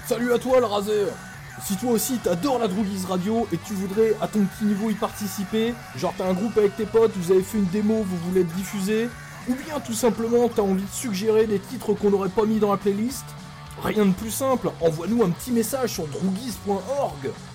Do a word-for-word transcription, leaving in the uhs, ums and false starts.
Salut à toi le raser. Si toi aussi t'adores la Droogies Radio et que tu voudrais à ton petit niveau y participer, genre t'as un groupe avec tes potes, vous avez fait une démo, vous voulez être diffusé, ou bien tout simplement t'as envie de suggérer des titres qu'on n'aurait pas mis dans la playlist, rien de plus simple, envoie-nous un petit message sur droogies point org.